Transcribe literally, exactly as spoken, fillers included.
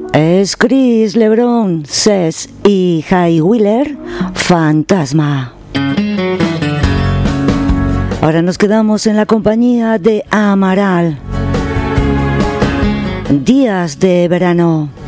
Es Chris LeBron, Cés y Jay Wheeler, Fantasma. Ahora nos quedamos en la compañía de Amaral. Días de verano.